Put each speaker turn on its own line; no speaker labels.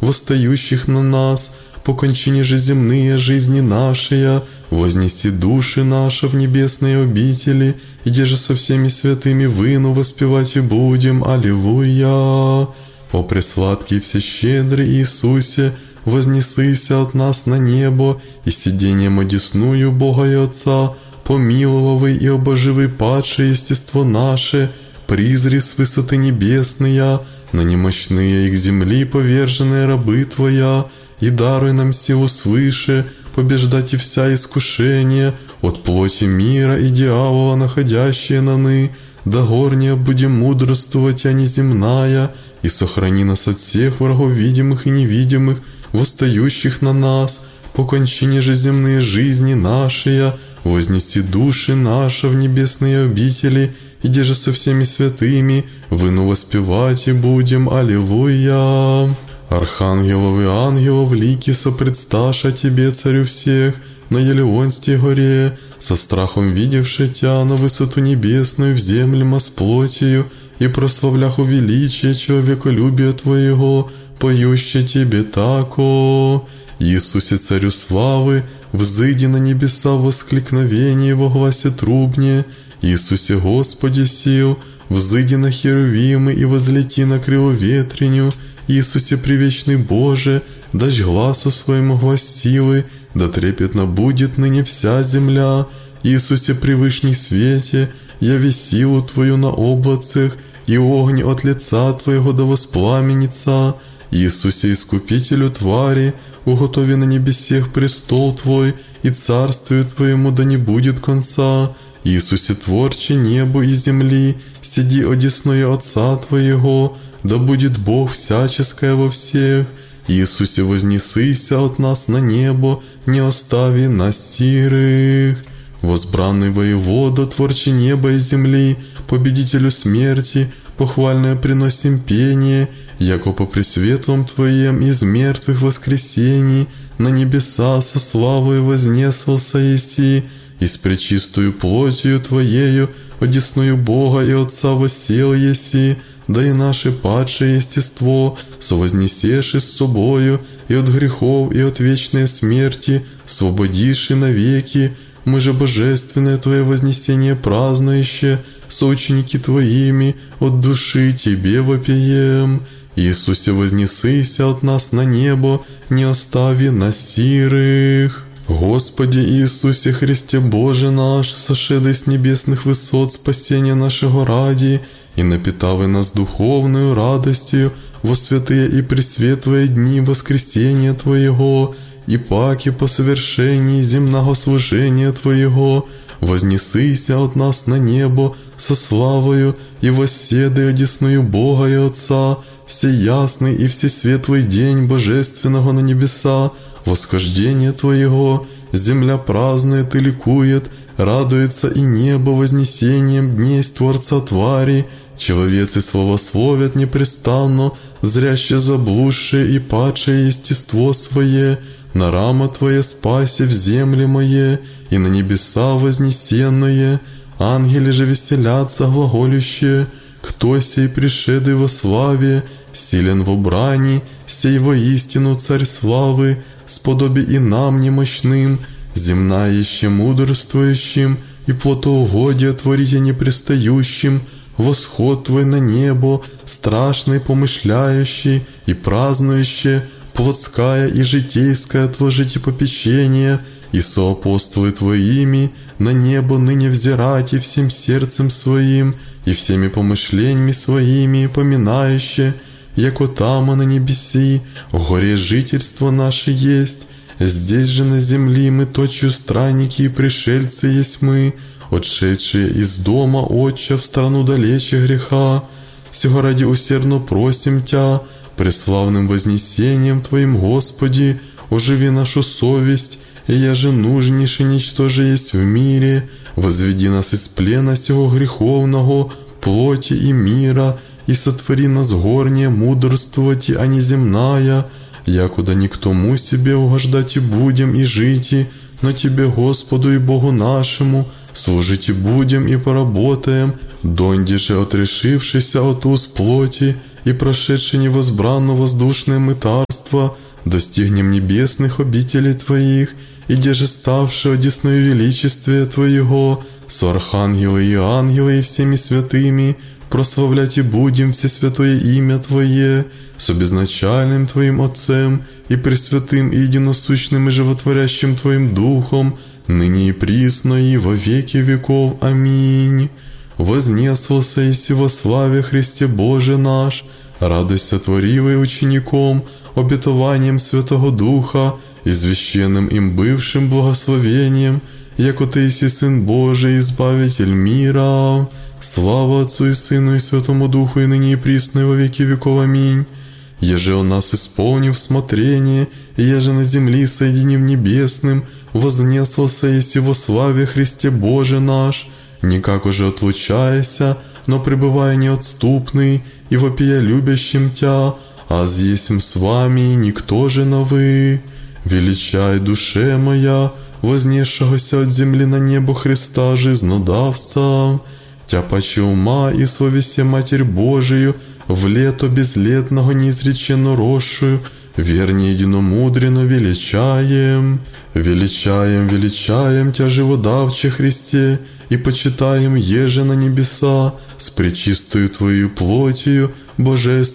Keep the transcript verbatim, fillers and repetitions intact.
восстающих на нас, по кончине же земные жизни наши, вознеси души наши в небесные обители, и где же со всеми святыми выну воспевать и будем. Аллилуйя! О пресладкий всещедрый Иисусе, вознесися от нас на небо, и сидением одесную Бога и Отца, помиловавый и обоживый падшее естество наше, призри с высоты небесные, на немощные их земли поверженные рабы Твоя, и даруй нам силу свыше, побеждать и вся искушения, от плоти мира и дьявола, находящие наны, да горнее будем мудрствовать, а не земная, и сохрани нас от всех врагов видимых и невидимых, восстающих на нас, по кончине же земные жизни наши, вознеси души наши в небесные обители, и где же со всеми святыми выну воспевать и будем. Аллилуйя! Архангелов и ангелов лики сопредсташа Тебе, Царю всех, на Елеонской горе, со страхом видевши Тя на высоту небесную в землю с плотью, и прославляху величие человеколюбия Твоего, поюще Тебе тако. Иисусе, Царю славы, взыди на небеса в воскликновении во гласе трубне. Иисусе, Господи сил, взыди на херувимы и возлети на крыло ветреню. Иисусе, привечный Боже, дашь гласу своему глас силы, да трепетно будет ныне вся земля. Иисусе, превышний свете, яви силу Твою на облацах, и огонь от лица Твоего да воспламенится. Иисусе, искупителю твари, уготови на небесех престол Твой, и царствию Твоему да не будет конца. Иисусе, творче небо и земли, сиди одесную Отца Твоего, да будет Бог всяческое во всех. Иисусе, вознесися от нас на небо, не остави нас сирых. Возбранный воевода, творче неба и земли, победителю смерти, похвальное приносим пение, яко по пресветлом Твоем из мертвых воскресений на небеса со славой вознесался еси, и с пречистою плотью Твоею одесную Бога и Отца воссел еси, да и наше падшее естество совознесеши с собою, и от грехов, и от вечной смерти свободиши навеки. Мы же божественное Твое вознесение празднующее, соученики Твоими, от души Тебе вопием. Иисусе, вознесися от нас на небо, не остави нас сирых. Господи Иисусе Христе Боже наш, сошедший с небесных высот спасения нашего ради, и напитавай нас духовную радостью во святые и пресветлые дни воскресения Твоего, и паки по совершении земного служения Твоего, вознесися от нас на небо со славою, и восседай одесную Бога и Отца, всеясный и всесветлый день божественного на небеса, восхождение Твоего, земля празднует и ликует, радуется и небо вознесением дней Творца твари, человецы славословят непрестанно, зряще заблудшее и падшее естество свое, на рама Твоя спаси в земле мое, и на небеса вознесенные, ангели же веселятся глаголющие, кто сей пришедший во славе, силен в брани, сей воистину царь славы, сподоби и нам немощным, земнающим мудрствующим, и плотоугодие творите непристающим, восход Твой на небо, страшный помышляющий и празднующий, плотская и житейская Твое попечение, и соапостолы Твоими на небо ныне взирать и всем сердцем своим, и всеми помышлениями своими поминающие, яко там, а на небеси, в горе жительство наше есть. Здесь же на земли мы точью странники и пришельцы есть мы, отшедшие из дома Отча в страну далече греха. Сего ради усердно просим Тя, преславным вознесением Твоим, Господи, оживи нашу совесть, и я же нужнейше ничто же есть в мире, возведи нас из плена сего греховного, плоти и мира, и сотвори нас горнее мудрствовать, а не земная, якуда не к тому себе угождать и будем и жить, но Тебе, Господу и Богу нашему, служить и будем и поработаем, донде же отрешившися от уз плоти, и прошедший невозбранно воздушное мытарство, достигнем небесных обителей Твоих, и деже ставши одесною величествия Твоего, со архангелы и ангелы и всеми святыми, прославлять и будем все святое имя Твое, с обезначальным Твоим Отцем и пресвятым и единосущным и животворящим Твоим Духом, ныне и присно и во веки веков. Аминь. Вознесался и во славе Христе Боже наш, радуйся творивый учеником, обетованием Святого Духа, извещенным им бывшим благословением, яко Ты еси Сын Божий, Избавитель мира. Слава Отцу и Сыну и Святому Духу, и ныне и присно и во веки веков. Аминь. Еже он нас исполнив смотрение, и еже на земли соединив небесным, вознесался еси во славе Христе Боже наш, никак уже отлучаяся, но пребывая неотступный, и вопия любящим Тя, аз есмь с вами, никто же на вы. Величай, душе моя, вознесшегося от земли на небо Христа жизнодавца, Тя паче ума и совести Матерь Божию, в лето безлетного неизреченно росшую, вернее единомудренно величаем. Величаем, величаем Тя, живодавче Христе, и почитаем еже на небеса, с пречистою Твою плотью, божественной,